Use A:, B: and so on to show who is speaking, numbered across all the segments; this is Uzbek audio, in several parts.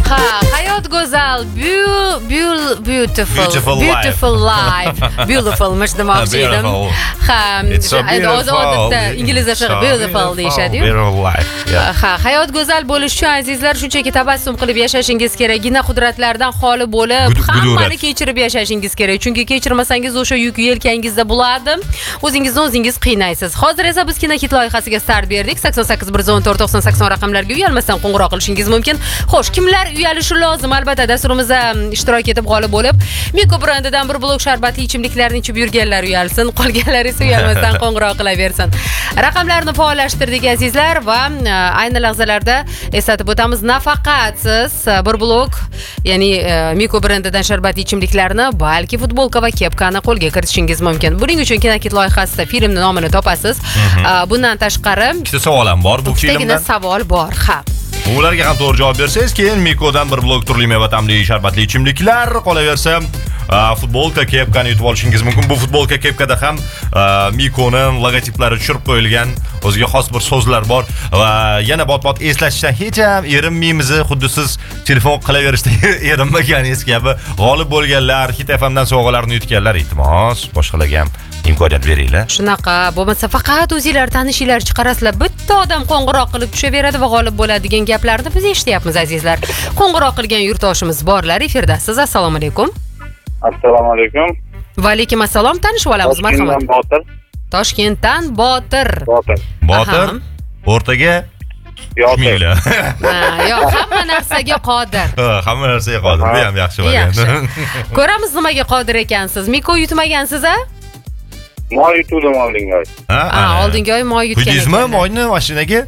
A: Ha, hayot go'zal, beautiful life. Beautifulmish demoqchi edim. Ha, odatda inglizcha beautiful deyshadi-yu. Ha, hayot go'zal bo'lish uchun azizlar shunchaki tabassum qilib yashashingiz kerak. Gina qudratlardan xoli bo'lib, hammani kechirib yashashingiz kerak. Chunki kechirmasangiz o'sha yuk yelkangizda bo'ladi. O'zingizni o'zingiz qiynaysiz. Hozir esa biz Kinokit loyihasiga start berdik. 88 114 90 raqamlarga uyalmasdan qo'ng'iroq qilishingiz mumkin. Xo'sh, kimlar uyalishi lozim? Albatta, dasturimizda ishtirok etib g'olib bo'lib, Miko brandidan bir blok sharbatli ichimliklarni ichib yurganlar uyalsin, qolganlar esa uyalmasdan qo'ng'iroq qilaversin. Raqamlarni faollashtirdik azizlar va ayni lahzalarda eslatib o'tamiz, nafaqat siz bir blok, ya'ni Miko brandidan sharbatli ichimliklarni, balki futbolka va kepkani qo'lga kiritishingiz mumkin. Buning uchun Kinokit loyihasida filmning nomini topasiz. Bundan tashqari
B: ikkita savol ham bor bu filmdan.
A: Savol bor, ha.
B: Ularga ham to'g'ri javob bersangiz, keyin Mikodan bir blok turli meva ta'mli sharbatli ichimliklar, qolaversa futbolka, kepkani yutib olishingiz mumkin. Bu futbolka, kepkada ham Mikoning logotiplari tushirib qo'yilgan, o'ziga xos bir so'zlar bor va yana bot-bot eslatishdan hech ham erinmaymiz, xuddi siz telefon qilaverishda erinmaganingiz kabi g'olib bo'lganlar, Hit FMdan sovg'alarni yutganlar, iltimos boshqalarga ham imkoniyat beringlar.
A: Shunaqa, bo'lmasa faqat o'zingizlar tanishinglar chiqarasizlar. Bitta odam qo'ng'iroq qilib tushaveradi va g'olib bo'ladigan gaplarni biz eshityapmiz azizlar. Qo'ng'iroq qilgan yurtdoshimiz borlar, eferdasiz. Assalomu alaykum.
C: Assalomu alaykum.
A: Va alaykum assalom. Tanishib olamiz, marhamat. Toshkentdan Botir.
B: Botir. O'rtaga
C: Yo'q.
A: Yo'q, hamma narsaga qodir.
B: Hamma narsaga qodir. Bu ham yaxshi variant.
A: Ko'ramiz nimaga qodir ekansiz. Miko yutmagansiz-a?
C: Moy yutdim oldingi oy.
A: Oldingi oy moy yutgan.
B: Quydiz-mi moyni mashinaga?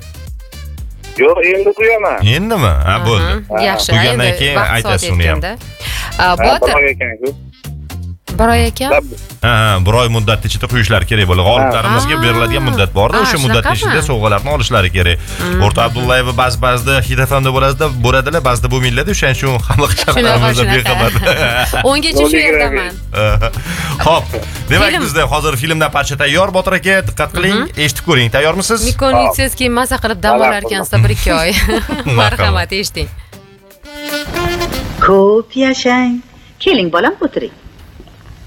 C: Yo'q, endi quyaman.
B: Endimi? Ha, bo'ldi.
A: Yaxshi,
B: quygandan keyin aytasiz uni ham.
A: Botir. Bir oy ekan?
B: Ha, bir oy muddat ichida quyishlari kerak bo'ladi. G'oliblarimizga beriladigan muddat bor-da, o'sha muddat ichida sovg'alarni olishlari kerak. O'rta Abdullayeva ba'zi-ba'zida Hit FMda bo'ladilar, ba'zida bo'lmaydi, o'shaning uchun xalq chaqiramiz bexabar.
A: 10 gacha shu yerdaman.
B: Xo'p, demak bizda hozir filmdan parcha tayyor. Botir aka, diqqat qiling, eshitib ko'ring. Tayyormisiz?
A: Mikoni yutsangiz keyin maza qilib dam olar ekansiz 1-2 oy. Marhamat, eshiting.
D: Ko'p yashang. Keling, bolam, o'tiring.